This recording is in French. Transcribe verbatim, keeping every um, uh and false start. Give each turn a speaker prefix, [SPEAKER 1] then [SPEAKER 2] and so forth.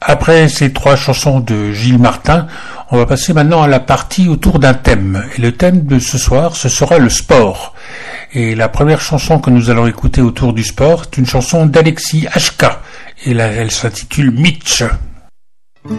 [SPEAKER 1] Après ces trois chansons de Gilles Martin, on va passer maintenant à la partie autour d'un thème. Et le thème de ce soir, ce sera le sport. Et la première chanson que nous allons écouter autour du sport, c'est une chanson d'Alexis Hachka. Et là, elle s'intitule Mitch.